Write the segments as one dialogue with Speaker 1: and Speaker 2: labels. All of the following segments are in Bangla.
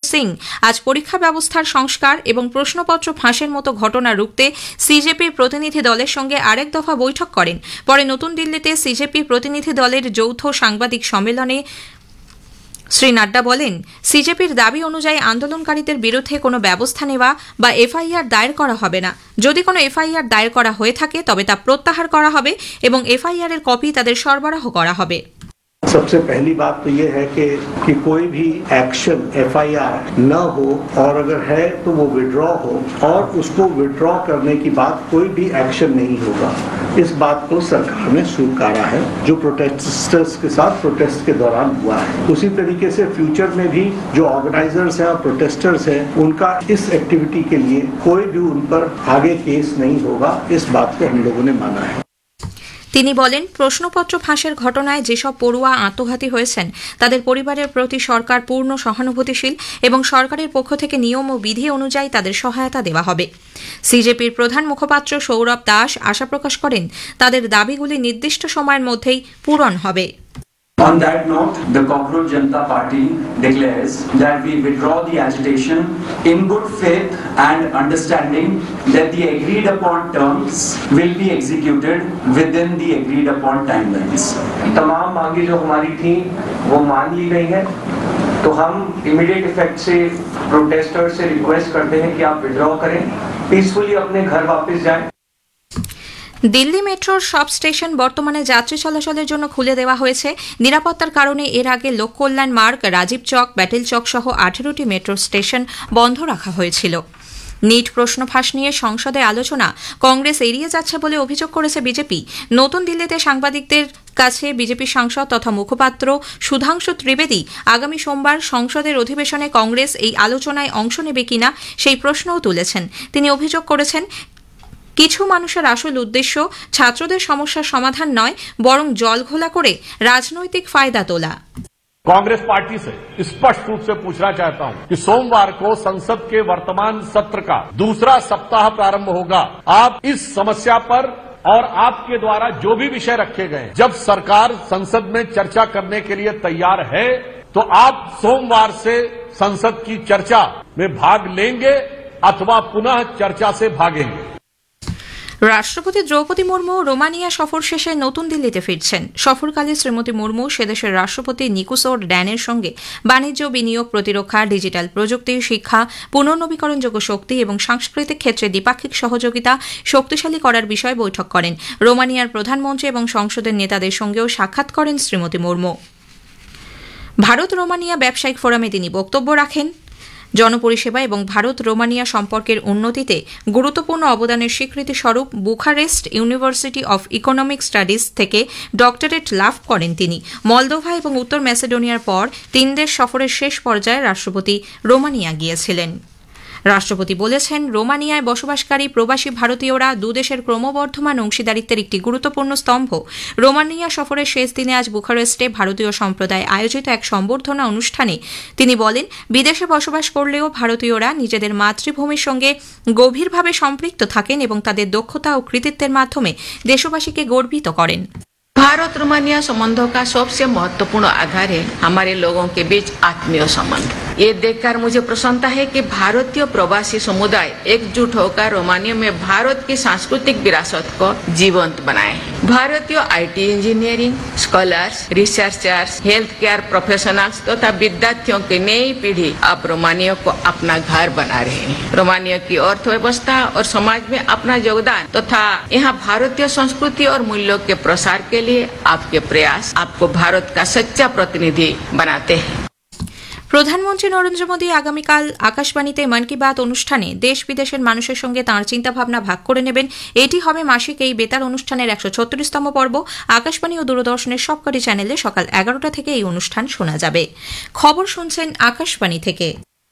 Speaker 1: সিং আজ পরীক্ষা ব্যবস্থার সংস্কার এবং প্রশ্নপত্র ফাঁসের মতো ঘটনা রুখতে সিজেপির প্রতিনিধি দলের সঙ্গে আরেক দফা বৈঠক করেন। পরে নতুন দিল্লিতে সিজেপি প্রতিনিধি দলের যৌথ সাংবাদিক সম্মেলনে শ্রী নাড্ডা বলেন, সিজেপির দাবি অনুযায়ী আন্দোলনকারীদের বিরুদ্ধে কোনো ব্যবস্থা নেওয়া বা এফআইআর দায়ের করা হবে না। যদি কোনো এফআইআর দায়ের করা হয়ে থাকে তবে তা প্রত্যাহার করা হবে এবং এফআইআর এর কপি তাদের সরবরাহ করা হবে।
Speaker 2: सबसे पहली बात तो ये है कि कोई भी एक्शन एफआईआर न हो और अगर है तो वो विड्रॉ हो और उसको विड्रॉ करने की बात कोई भी एक्शन नहीं होगा। इस बात को सरकार ने स्वीकारा है जो प्रोटेस्टर्स के साथ प्रोटेस्ट के दौरान हुआ है। उसी तरीके से फ्यूचर में भी जो ऑर्गेनाइजर्स हैं और प्रोटेस्टर्स हैं उनका इस एक्टिविटी के लिए कोई भी उन पर आगे केस नहीं होगा। इस बात को हम लोगों ने माना है।
Speaker 1: তিনি বলেন, প্রশ্নপত্র ফাঁসের ঘটনায় যেসব পড়ুয়া আত্মঘাতী হয়েছেন তাদের পরিবারের প্রতি সরকার পূর্ণ সহানুভূতিশীল এবং সরকারের পক্ষ থেকে নিয়ম ও বিধি অনুযায়ী তাদের সহায়তা দেওয়া হবে। সিজেপির প্রধান মুখপাত্র সৌরভ দাস আশা প্রকাশ করেন, তাদের দাবিগুলি নির্দিষ্ট সময়ের মধ্যেই পূরণ হবে।
Speaker 3: On that note, the Cockroach Janata Party declares that we withdraw the agitation in good faith and understanding that the agreed upon terms will be executed within the agreed upon timelines.
Speaker 4: तमाम मांगे जो हमारी थी वो मान ली गई हैं, तो हम इमीडिएट इफेक्ट से प्रोटेस्टर्स से रिक्वेस्ट करते हैं कि आप विड्रॉ करें, पीसफुली अपने घर वापस जाएं।
Speaker 1: দিল্লি মেট্রোর সব স্টেশন বর্তমানে যাত্রী চলাচলের জন্য খুলে দেওয়া হয়েছে। নিরাপত্তার কারণে এর আগে লোককল্যাণ মার্গ, রাজীব চক, ব্যাটেল চক সহ 18টি মেট্রো স্টেশন বন্ধ রাখা হয়েছিল। নিট প্রশ্ন ফাঁস নিয়ে সংসদে আলোচনা কংগ্রেস এড়িয়ে যাচ্ছে বলে অভিযোগ করেছে বিজেপি। নতুন দিল্লিতে সাংবাদিকদের কাছে বিজেপি সাংসদ তথা মুখপাত্র সুধাংশু ত্রিবেদী আগামী সোমবার সংসদের অধিবেশনে কংগ্রেস এই আলোচনায় অংশ নেবে কিনা সেই প্রশ্নও তুলেছেন। তিনি অভিযোগ করেছেন, কিছু মানুষের আসল উদ্দেশ্য ছাত্রদের সমস্যার সমাধান নয়, বরং জলঘোলা করে রাজনৈতিক ফায়দা তোলা।
Speaker 5: कांग्रेस पार्टी से स्पष्ट रूप से पूछना चाहता हूं कि सोमवार को संसद के वर्तमान सत्र का दूसरा सप्ताह प्रारंभ होगा। आप इस समस्या पर और आपके द्वारा जो भी विषय रखे गए, जब सरकार संसद में चर्चा करने के लिए तैयार है तो आप सोमवार से संसद की चर्चा में भाग लेंगे अथवा पुनः चर्चा से भागेंगे।
Speaker 1: রাষ্ট্রপতি দ্রৌপদী মুর্মু রোমানিয়া সফর শেষে নতুন দিল্লিতে ফিরছেন। সফরকালে শ্রীমতী মুর্মু সেদেশের রাষ্ট্রপতি নিকুসোর ড্যানের সঙ্গে বাণিজ্য, বিনিয়োগ, প্রতিরক্ষা, ডিজিটাল প্রযুক্তি, শিক্ষা, পুনর্নবীকরণযোগ্য শক্তি এবং সাংস্কৃতিক ক্ষেত্রে দ্বিপাক্ষিক সহযোগিতা শক্তিশালী করার বিষয়ে বৈঠক করেন। রোমানিয়ার প্রধানমন্ত্রী এবং সংসদের নেতাদের সঙ্গেও সাক্ষাৎ করেন শ্রীমতী মুর্মু। ভারত রোমানিয়া ব্যবসায়িক ফোরামে তিনি বক্তব্য রাখেন। জনপরিষেবা এবং ভারত রোমানিয়া সম্পর্কের উন্নতিতে গুরুত্বপূর্ণ অবদানের স্বীকৃতি স্বরূপ Bucharest university of economic studies থেকে ডক্টরেট লাভ করেন তিনি। মলদোভা এবং উত্তর ম্যাসেডোনিয়ার পর 3 দেশ সফরের শেষ পর্যায়ে রাষ্ট্রপতি রোমানিয়া গিয়েছিলেন। রাষ্ট্রপতি বলেছেন, রোমানিয়ায় বসবাসকারী প্রবাসী ভারতীয়রা দুদেশের ক্রমবর্ধমান অংশীদারিত্বের একটি গুরুত্বপূর্ণ স্তম্ভ। রোমানিয়া সফরের শেষ দিনে আজ বুখারেস্টে ভারতীয় সম্প্রদায় আয়োজিত এক সম্বর্ধনা অনুষ্ঠানে তিনি বলেন, বিদেশে বসবাস করলেও ভারতীয়রা নিজেদের মাতৃভূমির সঙ্গে গভীরভাবে সম্পৃক্ত থাকেন এবং তাদের দক্ষতা ও কৃতিত্বের মাধ্যমে দেশবাসীকে গর্বিত করেন।
Speaker 6: भारत रोमानिया संबंधों का सबसे महत्वपूर्ण आधार है हमारे लोगों के बीच आत्मीय संबंध। ये देखकर मुझे प्रसन्नता है कि भारतीय प्रवासी समुदाय एकजुट होकर रोमानिया में भारत की सांस्कृतिक विरासत को जीवंत बनाए। भारतीय IT engineering, scholars, researchers, health care professionals तथा विद्यार्थियों की नई पीढ़ी अब रोमानिया को अपना घर बना रहे हैं। रोमानिया की अर्थव्यवस्था और समाज में अपना योगदान तथा यहाँ भारतीय संस्कृति और मूल्यों के प्रसार के लिए आपके प्रयास आपको भारत का सच्चा प्रतिनिधि बनाते हैं।
Speaker 1: প্রধানমন্ত্রী নরেন্দ্র মোদী আগামীকাল আকাশবাণীতে মন কি বাত অনুষ্ঠানে দেশ বিদেশের মানুষের সঙ্গে তাঁর চিন্তাভাবনা ভাগ করে নেবেন। এটি হবে মাসিক এই বেতার অনুষ্ঠানের 136তম পর্ব। আকাশবাণী ও দূরদর্শনের সবকটি চ্যানেলে সকাল 11টা থেকে এই অনুষ্ঠান শোনা যাবে। খবর শুনছেন আকাশবাণী থেকে।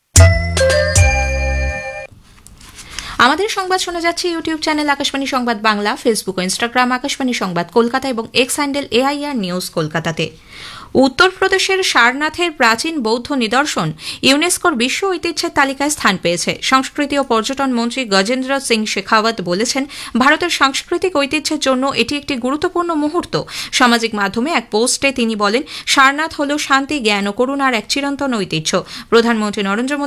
Speaker 1: আমাদের সংবাদ শোনা যাচ্ছে ইউটিউব চ্যানেল আকাশবাণী সংবাদ বাংলা, ফেসবুক ও ইনস্টাগ্রাম আকাশবাণী সংবাদ কলকাতা এবং এক্স হ্যান্ডেল AIR নিউজ কলকাতাতে। উত্তরপ্রদেশের সারনাথের প্রাচীন বৌদ্ধ নিদর্শন ইউনেস্কোর বিশ্ব ঐতিহ্যের তালিকায় স্থান পেয়েছে। সংস্কৃতি ও পর্যটন মন্ত্রী গজেন্দ্র সিং শেখাওয়াত বলেছেন, ভারতের সাংস্কৃতিক ঐতিহ্যের জন্য এটি একটি গুরুত্বপূর্ণ মুহূর্ত। সামাজিক মাধ্যমে এক পোস্টে তিনি বলেন, সারনাথ হল শান্তি, জ্ঞান ও করুণার এক চিরন্তন ঐতিহ্য। প্রধানমন্ত্রী নরেন্দ্র